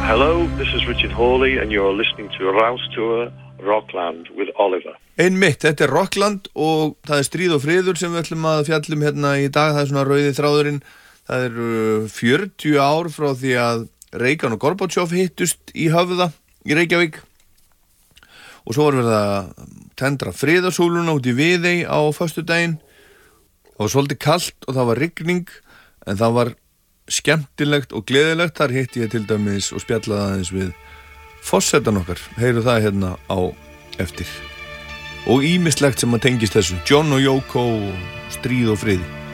Hello, this is Richard Hawley and you're listening to Rouse Tour Rockland with Oliver. Einmitt, þetta Rockland og það stríð og friður sem við ætlum að fjallum hérna í dag. Það svona rauði þráðurinn. Það 40 ár frá því að Reagan og Gorbachev hittust í Höfða í Reykjavík. Og svo var verið að tendra friðarsúluna út í Viðey á föstudaginn. Það var svolítið kalt og það var rigning, en það var skemmtilegt og gleðilegt. Þar hitti ég til dæmis og spjallaði aðeins við forsetan okkar. Heyru það hérna á eftir. Og ýmislegt sem að tengist þessu. John og Yoko, stríð og friði.